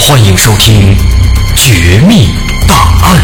欢迎收听《绝密档案》。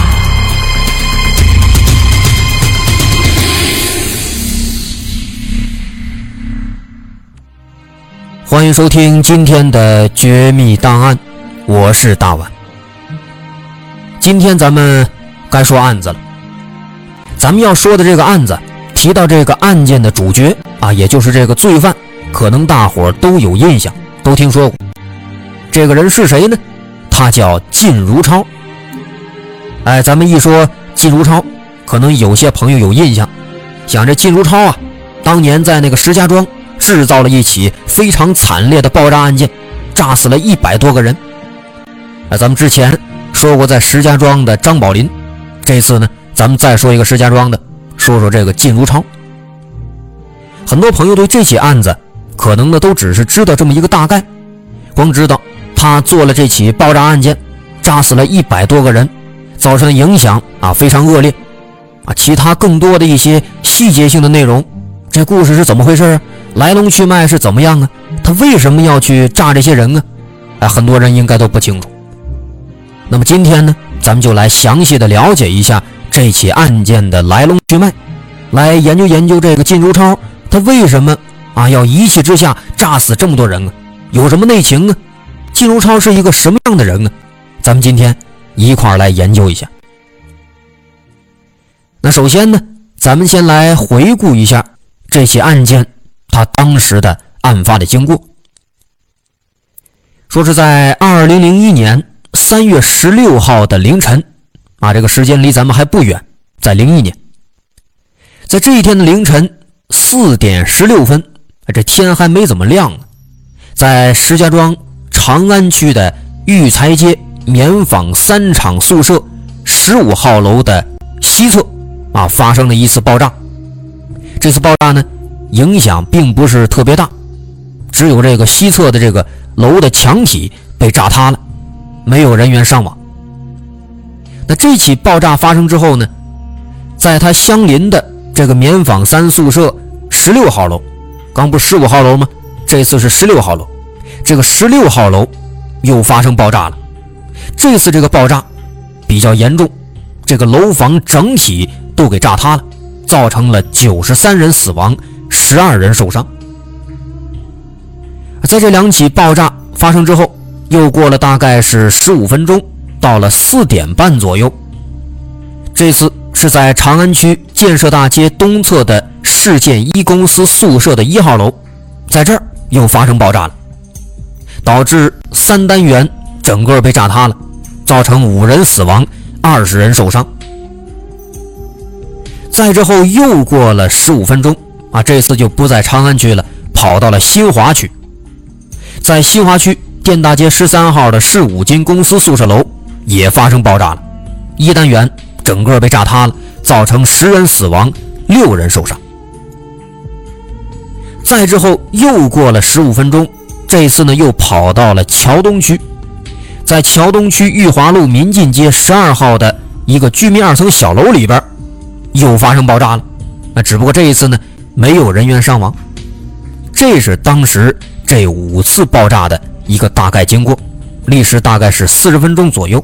欢迎收听今天的《绝密档案》，我是大碗。今天咱们该说案子了。咱们要说的这个案子，提到这个案件的主角也就是这个罪犯，可能大伙都有印象，都听说过。这个人是谁呢？他叫靳如超。咱们一说靳如超，可能有些朋友有印象，想这靳如超当年在那个石家庄制造了一起非常惨烈的爆炸案件，炸死了100多个人。咱们之前说过在石家庄的张宝林，这次呢咱们再说一个石家庄的，说说这个靳如超。很多朋友对这起案子可能呢都只是知道这么一个大概，光知道他做了这起爆炸案件，炸死了100多个人，造成的影响非常恶劣其他更多的一些细节性的内容，这故事是怎么回事来龙去脉是怎么样他为什么要去炸这些人很多人应该都不清楚。那么今天呢，咱们就来详细的了解一下这起案件的来龙去脉，来研究研究这个靳如超他为什么要一气之下炸死这么多人有什么内情靳如超是一个什么样的人咱们今天一块来研究一下。那首先呢，咱们先来回顾一下这起案件他当时的案发的经过。说是在2001年3月16号的凌晨这个时间离咱们还不远，在01年。在这一天的凌晨4点16分，这天还没怎么亮呢，在石家庄长安区的育才街棉纺3厂宿舍15号楼的西侧发生了一次爆炸。这次爆炸呢影响并不是特别大，只有这个西侧的这个楼的墙体被炸塌了，没有人员伤亡。那这起爆炸发生之后呢，在它相邻的这个棉纺3宿舍16号楼，刚不是15号楼吗？这次是16号楼，这个16号楼又发生爆炸了。这次这个爆炸比较严重，这个楼房整体都给炸塌了，造成了93人死亡，12人受伤。在这两起爆炸发生之后，又过了大概是15分钟，到了4点半左右，这次是在长安区建设大街东侧的市建一公司宿舍的1号楼，在这儿又发生爆炸了，导致3单元整个被炸塌了，造成5人死亡，20人受伤。再之后又过了15分钟这次就不在长安区了，跑到了新华区。在新华区电大街13号的市五金公司宿舍楼也发生爆炸了，1单元整个被炸塌了，造成10人死亡，6人受伤。再之后又过了15分钟，这次呢又跑到了桥东区，在桥东区裕华路民进街12号的一个居民2层小楼里边又发生爆炸了，只不过这一次呢没有人员伤亡。这是当时这5次爆炸的一个大概经过，历时大概是40分钟左右。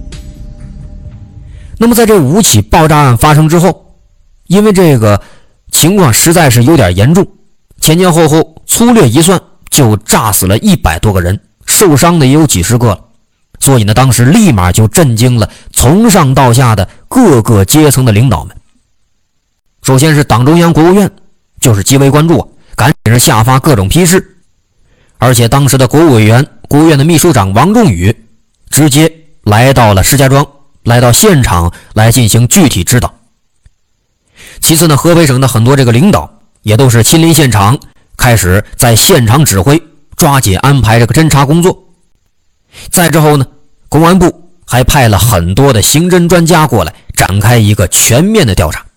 那么在这5起爆炸案发生之后，因为这个情况实在是有点严重，前前后后粗略一算就炸死了100多个人，受伤的也有几十个了，所以呢当时立马就震惊了从上到下的各个阶层的领导们。首先是党中央国务院就是极为关注赶紧是下发各种批示，而且当时的国务委员、国务院的秘书长王仲宇直接来到了石家庄，来到现场来进行具体指导。其次呢，河北省的很多这个领导也都是亲临现场，开始在现场指挥，抓紧安排这个侦查工作。再之后呢，公安部还派了很多的刑侦专家过来，展开一个全面的调查。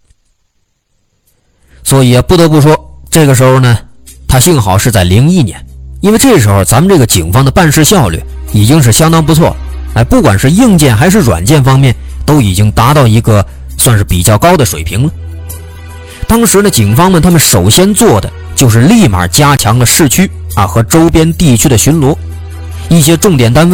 所以不得不说，这个时候呢他幸好是在01年，因为这时候咱们这个警方的办事效率已经是相当不错了，不管是硬件还是软件方面都已经达到一个算是比较高的水平了。当时呢警方们他们首先做的就是立马加强了市区和周边地区的巡逻，一些重点单位